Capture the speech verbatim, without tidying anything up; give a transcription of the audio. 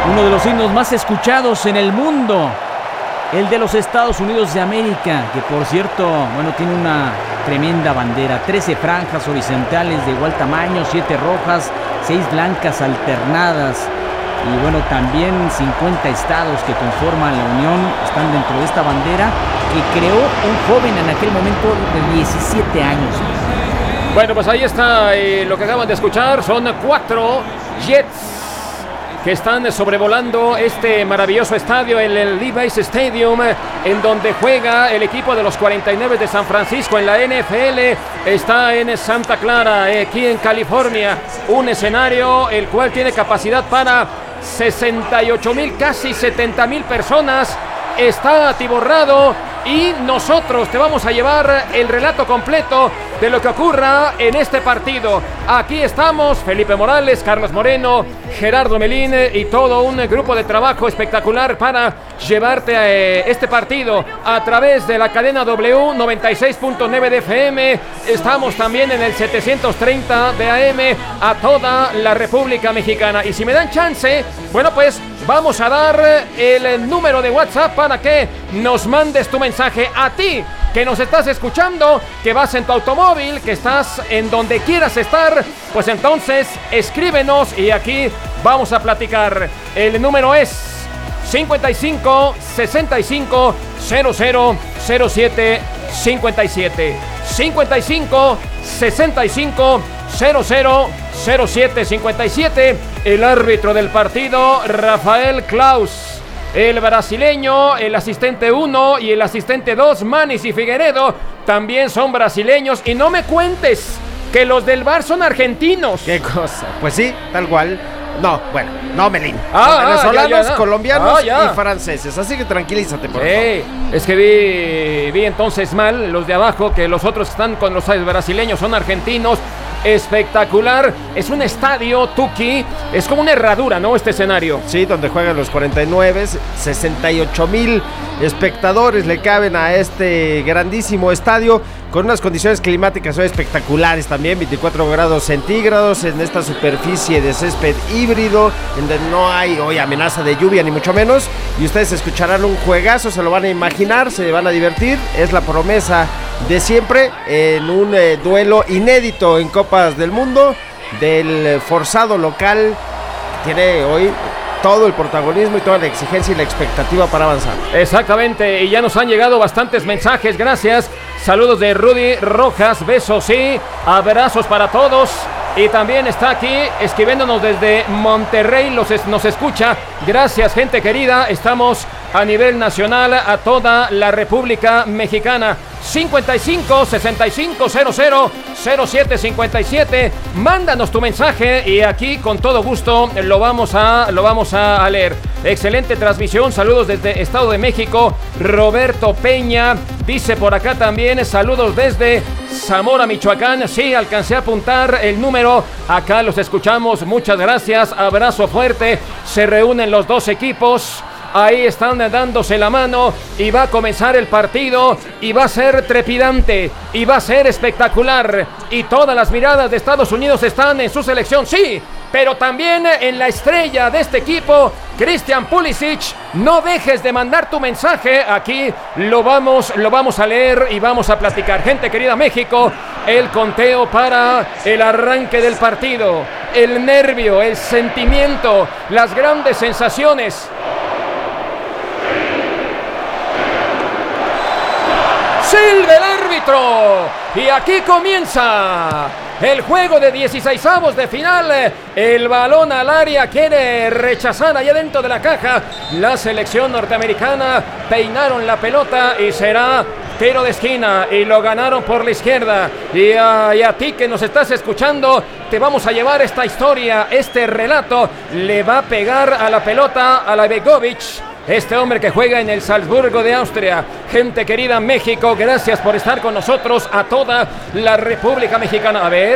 Uno de los himnos más escuchados en el mundo, el de los Estados Unidos de América, que por cierto, bueno, tiene una tremenda bandera, trece franjas horizontales de igual tamaño, siete rojas, seis blancas alternadas. Y bueno, también cincuenta estados que conforman la Unión están dentro de esta bandera que creó un joven en aquel momento de diecisiete años. Bueno, pues ahí está eh, lo que acaban de escuchar. Son cuatro Jets que están sobrevolando este maravilloso estadio, el, el Levi's Stadium, en donde juega el equipo de los cuarenta y nueve de San Francisco en la N F L. Está en Santa Clara, eh, aquí en California, un escenario el cual tiene capacidad para sesenta y ocho mil, casi setenta mil personas. Está atiborrado y nosotros te vamos a llevar el relato completo de lo que ocurra en este partido. Aquí estamos, Felipe Morales, Carlos Moreno, Gerardo Melín y todo un grupo de trabajo espectacular para llevarte a eh, este partido a través de la cadena W noventa y seis punto nueve de F M. Estamos también en el setecientos treinta de A M a toda la República Mexicana. Y si me dan chance, bueno, pues vamos a dar el número de WhatsApp para que nos mandes tu mensaje a ti, que nos estás escuchando, que vas en tu automóvil, que estás en donde quieras estar. Pues entonces escríbenos y aquí vamos a platicar. El número es cincuenta y cinco, sesenta y cinco, cero cero, cero siete, cincuenta y siete. cincuenta y cinco, sesenta y cinco, cero cero, cero siete, cincuenta y siete. El árbitro del partido, Rafael Klaus. El brasileño, el asistente uno y el asistente dos, Manis y Figueredo, también son brasileños. Y no me cuentes que los del V A R son argentinos. ¿Qué cosa? Pues sí, tal cual. No, bueno, no, Melín. Ah, son venezolanos, ya, ya, no. colombianos ah, y franceses. Así que tranquilízate, por hey, favor. Es que vi, vi entonces mal los de abajo, que los otros que están con los brasileños son argentinos. Espectacular, es un estadio, Tuki, es como una herradura, ¿no? Este escenario. Sí, donde juegan los cuarenta y nueve, sesenta y ocho mil espectadores le caben a este grandísimo estadio, con unas condiciones climáticas hoy espectaculares también, veinticuatro grados centígrados en esta superficie de césped híbrido, en donde no hay hoy amenaza de lluvia ni mucho menos, y ustedes escucharán un juegazo, se lo van a imaginar, se van a divertir, es la promesa de siempre en un eh, duelo inédito en Copas del Mundo, del forzado local, tiene hoy todo el protagonismo y toda la exigencia y la expectativa para avanzar. Exactamente, y ya nos han llegado bastantes mensajes, gracias. Saludos de Rudy Rojas, besos y abrazos para todos. Y también está aquí escribiéndonos desde Monterrey, los es, nos escucha. Gracias, gente querida. Estamos a nivel nacional a toda la República Mexicana. cincuenta y cinco, sesenta y cinco, cero cero, cero siete, cincuenta y siete. Mándanos tu mensaje y aquí con todo gusto lo vamos a, lo vamos a leer. Excelente transmisión. Saludos desde Estado de México. Roberto Peña dice por acá también. Saludos desde Zamora, Michoacán. Sí, alcancé a apuntar el número. Acá los escuchamos. Muchas gracias. Abrazo fuerte. Se reúnen los dos equipos. Ahí están dándose la mano y va a comenzar el partido y va a ser trepidante y va a ser espectacular y todas las miradas de Estados Unidos están en su selección, sí, pero también en la estrella de este equipo, Christian Pulisic. No dejes de mandar tu mensaje, aquí lo vamos, lo vamos a leer y vamos a platicar. Gente querida México, el conteo para el arranque del partido, el nervio, el sentimiento, las grandes sensaciones. ¡Silba el árbitro! Y aquí comienza el juego de dieciseisavos de final. El balón al área, quiere rechazar allá dentro de la caja. La selección norteamericana peinaron la pelota y será tiro de esquina y lo ganaron por la izquierda. Y a, y a ti que nos estás escuchando, te vamos a llevar esta historia, este relato. Le va a pegar a la pelota a la Begovic, este hombre que juega en el Salzburgo de Austria. Gente querida México, gracias por estar con nosotros, a toda la República Mexicana. A ver.